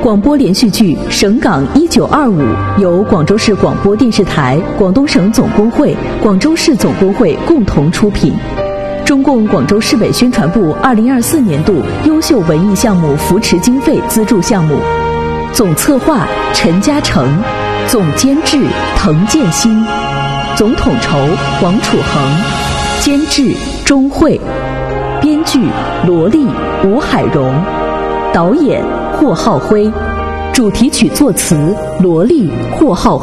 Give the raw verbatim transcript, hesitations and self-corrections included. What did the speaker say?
广播连续剧《省港一九二五》由广州市广播电视台、广东省总工会、广州市总工会共同出品。中共广州市委宣传部二零二四年度优秀文艺项目扶持经费资助项目，总策划陈嘉诚，总监制滕建新，总统筹黄楚恒，监制钟慧，编剧罗丽、吴海荣，导演霍浩辉，主题曲作词罗丽、霍浩辉。